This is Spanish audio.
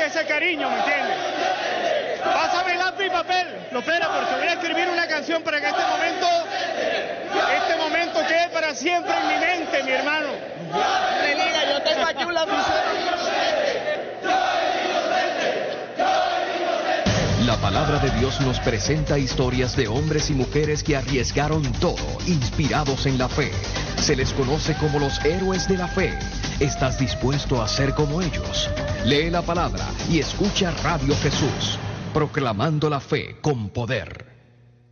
ese cariño, ¿me entiendes? Pásame lápiz y papel, lo espera, porque voy a escribir una canción para que este momento quede para siempre en mi mente, mi hermano. Me diga, yo tengo aquí un lapicero. La palabra de Dios nos presenta historias de hombres y mujeres que arriesgaron todo, inspirados en la fe. Se les conoce como los héroes de la fe. ¿Estás dispuesto a ser como ellos? Lee la palabra y escucha Radio Jesús, proclamando la fe con poder.